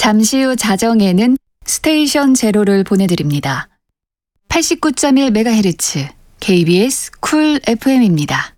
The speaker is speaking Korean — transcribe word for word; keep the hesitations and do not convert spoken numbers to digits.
잠시 후 자정에는 스테이션 제로를 보내드립니다. 팔십구 점 일 메가헤르츠 케이비에스 쿨 에프엠입니다.